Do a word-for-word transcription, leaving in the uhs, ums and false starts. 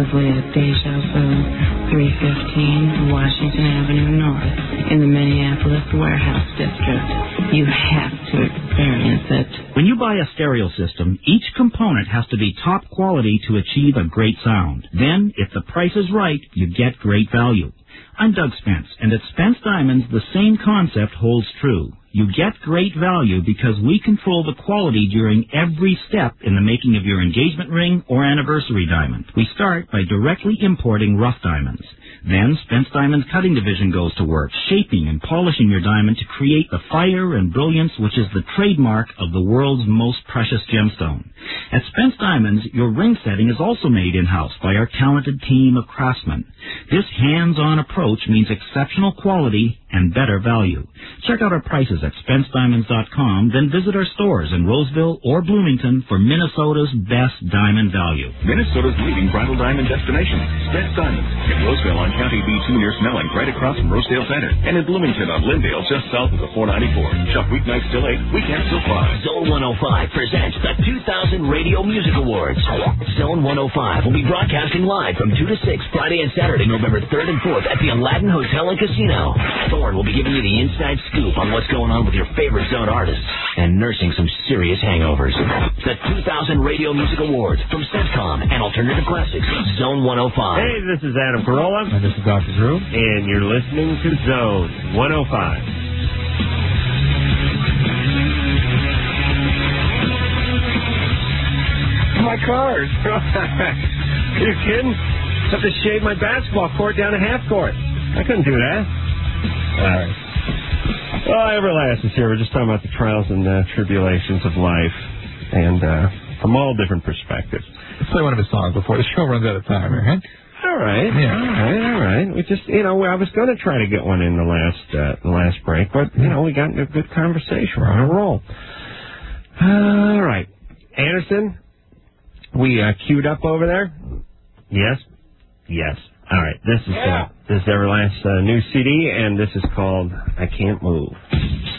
exclusively at Deja Vu, three fifteen Washington Avenue North, in the Minneapolis Warehouse District. You have to experience it. When you buy a stereo system, each component has to be top quality to achieve a great sound. Then, if the price is right, you get great value. I'm Doug Spence, and at Spence Diamonds, the same concept holds true. You get great value because we control the quality during every step in the making of your engagement ring or anniversary diamond. We start by directly importing rough diamonds. Then Spence Diamond's cutting division goes to work, shaping and polishing your diamond to create the fire and brilliance which is the trademark of the world's most precious gemstone. At Spence Diamonds, your ring setting is also made in-house by our talented team of craftsmen. This hands-on approach means exceptional quality and better value. Check out our prices at spence diamonds dot com, then visit our stores in Roseville or Bloomington for Minnesota's best diamond value. Minnesota's leading bridal diamond destination, Spence Diamonds, in Roseville on County B two near Snelling, right across from Rosedale Center, and in Bloomington on Lyndale, just south of the four ninety-four. Shop weeknights till eight, weekends till five. Zone one oh five presents the two thousand Radio Music Awards. Zone one oh five will be broadcasting live from two to six Friday and Saturday, November third and fourth at the Aladdin Hotel and Casino. Thorne will be giving you the inside scoop on what's going on with your favorite Zone artists and nursing some serious hangovers. The two thousand Radio Music Awards from Centcom and Alternative Classics, Zone one oh five. Hey, this is Adam Carolla. And this is Doctor Drew. And you're listening to Zone one oh five. My cars. You kidding? Have to shave my basketball court down to half court. I couldn't do that. All right. Well, Everlast is here. We're just talking about the trials and uh, tribulations of life, and uh, from all different perspectives. Let's play one of his songs before the show runs out of time, right? All right, yeah. all right, all right. We just, you know, I was going to try to get one in the last uh, the last break, but you know, we got into a good conversation. We're on a roll. All right, Anderson, we uh, queued up over there. Yes, yes. All right, this is uh, this is Everlast's uh, new C D, and this is called "I Can't Move."